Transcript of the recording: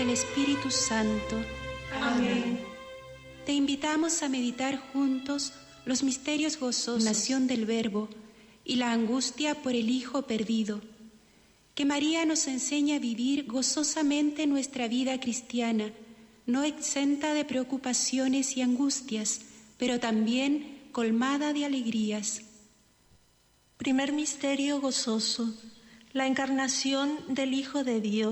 del Espíritu Santo. Amén. Te invitamos a meditar juntos los misterios gozosos, la nación del Verbo y la angustia por el Hijo perdido. Que María nos enseñe a vivir gozosamente nuestra vida cristiana, no exenta de preocupaciones y angustias, pero también colmada de alegrías. Primer misterio gozoso, la encarnación del Hijo de Dios.